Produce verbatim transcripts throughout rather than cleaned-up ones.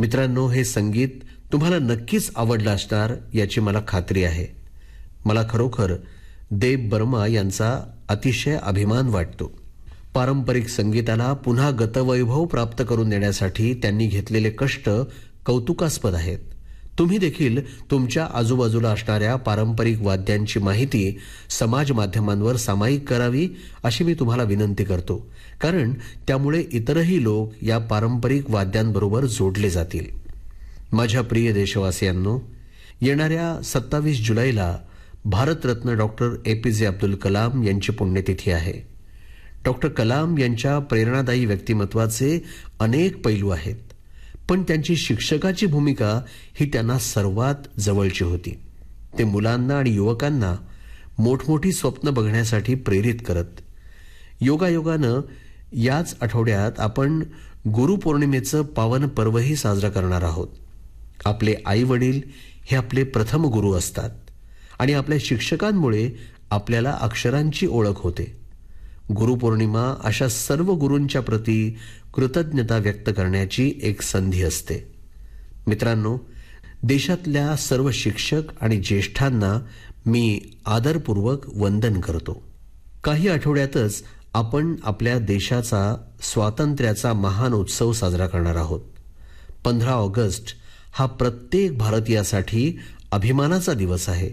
मित्रांनो, हे संगीत तुम्हाला नक्कीच आवडलं असणार याची मला खात्री आहे. मला खरोखर देव बर्मा यांचा अतिशय अभिमान वाटतो. पारंपरिक संगीताला पुन्हा गतवैभव प्राप्त करून देण्यासाठी त्यांनी घेतलेले कष्ट कौतुकास्पद आहेत. तुम्ही देखील तुमच्या आजूबाजूला असणाऱ्या पारंपरिक वाद्यांची माहिती समाज माध्यमांवर सामायिक करावी अशी मी तुम्हाला विनंती करतो, कारण त्यामुळे इतरही लोक या पारंपरिक वाद्यांबरोबर जोडले जातील. माझ्या प्रिय देशवासियांनो, येणाऱ्या सत्तावीस जुलैला भारतरत्न डॉक्टर ए पी जे अब्दुल कलाम यांची पुण्यतिथी आहे. डॉक्टर कलाम यांच्या प्रेरणादायी व्यक्तिमत्वाचे अनेक पैलू आहेत, पण त्यांची शिक्षकाची भूमिका ही त्यांना सर्वात जवळची होती. ते मुलांना आणि युवकांना मोठमोठी स्वप्न बघण्यासाठी प्रेरित करत. योगायोगानं याच आठवड्यात आपण गुरुपौर्णिमेचं पावन पर्वही साजरा करणार आहोत. आपले आई वडील हे आपले प्रथम गुरु असतात आणि आपल्या शिक्षकांमुळे आपल्याला अक्षरांची ओळख होते. गुरुपौर्णिमा अशा सर्व गुरूंच्या प्रती कृतज्ञता व्यक्त करण्याची एक संधी असते. मित्रांनो, देशातल्या सर्व शिक्षक आणि ज्येष्ठांना मी आदरपूर्वक वंदन करतो. काही आठवड्यातच आपण आपल्या देशाचा स्वातंत्र्याचा महान उत्सव साजरा करणार आहोत. पंधरा ऑगस्ट हा प्रत्येक भारतीयासाठी अभिमानाचा दिवस आहे.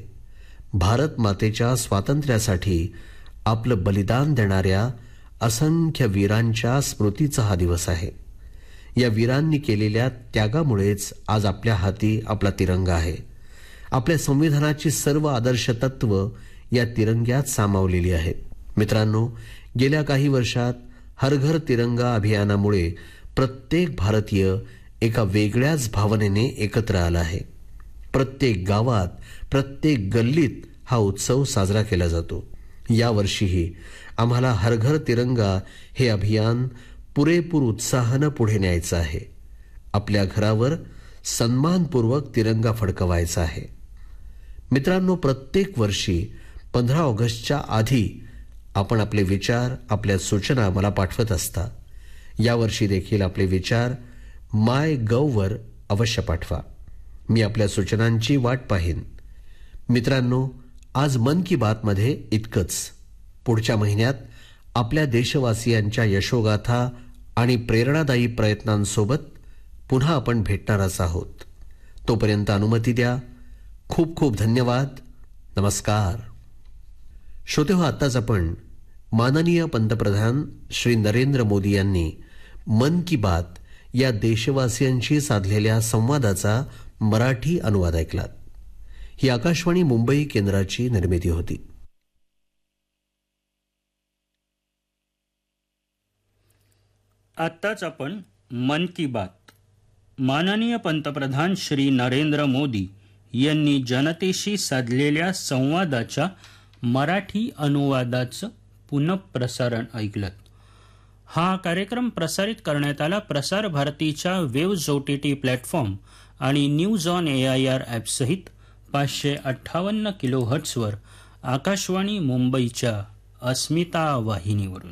भारत मातेच्या स्वातंत्र्यासाठी आपलं बलिदान देणाऱ्या असंख्य वीरांच्या स्मृतीचा हा दिवस आहे. या वीरांनी केलेल्या त्यागामुळेच आज आपल्या हाती आपला तिरंगा आहे. आपल्या संविधानाची सर्व आदर्श तत्व या तिरंग्यात सामावलेली आहेत. मित्रांनो, गेल्या काही वर्षात हर घर तिरंगा अभियानामुळे प्रत्येक भारतीय एका वेगळ्याच भावनेने एकत्र आला आहे. प्रत्येक गावात, प्रत्येक गल्लीत हा उत्सव साजरा केला जातो. यावर्षीही आम्हाला हर घर तिरंगा हे अभियान पुरेपूर उत्साहानं पुढे न्यायचं आहे. आपल्या घरावर सन्मानपूर्वक तिरंगा फडकवायचा आहे. मित्रांनो, प्रत्येक वर्षी पंधरा ऑगस्टच्या आधी आपण आपले विचार, आपल्या सूचना मला पाठवत असता. यावर्षी देखील आपले विचार माय गव्हवर अवश्य पाठवा. मी आपल्या सूचनांची वाट पाहीन. मित्रांनो, आज मन की बात मध्ये इतकंच. पुढच्या महिन्यात आपल्या देशवासियांच्या यशोगाथा आणि प्रेरणादायी प्रयत्नांसोबत पुन्हा आपण भेटणारच आहोत. तोपर्यंत अनुमती द्या. खूप खूप धन्यवाद. नमस्कार. श्रोतेहो, आत्ताच आपण माननीय पंतप्रधान श्री नरेंद्र मोदी यांनी मन की बात या देशवासियांशी साधलेल्या संवादाचा मराठी अनुवाद ऐकलात. ही आकाशवाणी मुंबई केंद्राची निर्मिती होती. आत्ताच आपण मन की बात माननीय पंतप्रधान श्री नरेंद्र मोदी यांनी जनतेशी साधलेल्या संवादाच्या मराठी अनुवादाचं पुनःप्रसारण ऐकलं. हा कार्यक्रम प्रसारित करण्यात आला प्रसार भारतीच्या waves O T T platform आणि news on A I R ॲपसहित पाचशे अठ्ठावन्न किलो हर्ट्सवर आकाशवाणी मुंबईच्या अस्मिता वाहिनीवरून.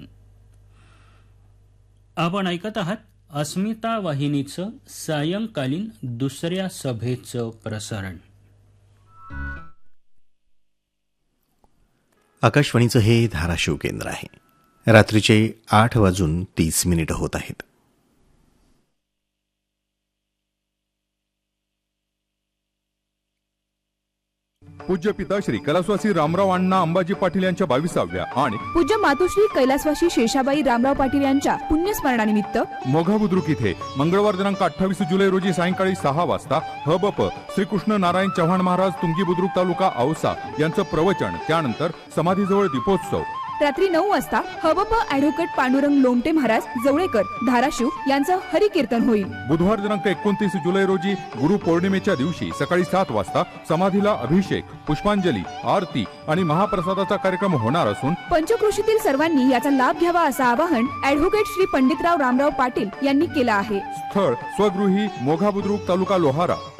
आपण ऐकत आहात अस्मिता वाहिनीचं सायंकालीन दुसऱ्या सभेचं प्रसारण. आकाशवाणीचं हे धाराशिव केंद्र आहे. रात्रीचे आठ वाजून तीस मिनिटं होत आहेत. पूज्य पिता श्री कैलासवासी रामराव अण्णा अंबाजी पाटील यांच्या बावीसाव्या आणि पूज्य मातोश्री कैलासवासी शेषाबाई रामराव पाटील यांच्या पुण्यस्मरणानिमित्त मोघा बुद्रुक इथे मंगळवार दिनांक अठ्ठावीस जुलै रोजी सायंकाळी सहा वाजता हबप श्रीकृष्ण नारायण चव्हाण महाराज तुंगी बुद्रुक तालुका औसा यांचं प्रवचन, त्यानंतर समाधीजवळ दीपोत्सव. रात्री नऊ वाजता हबप ॲडव्होकेट पांडुरंग लोमटे महाराज जवळेकर धाराशिव यांचं हरिकीर्तन होईल. बुधवार दिनांक एकोणतीस जुलै रोजी गुरुपौर्णिमेच्या दिवशी सकाळी सात वाजता समाधीला अभिषेक, पुष्पांजली, आरती आणि महाप्रसादाचा कार्यक्रम होणार असून पंचक्रोशीतील सर्वांनी याचा लाभ घ्यावा असं आवाहन ॲडव्होकेट श्री पंडितराव रामराव पाटील यांनी केलं आहे. स्थळ स्वगृही मोघा बुद्रुक तालुका लोहारा.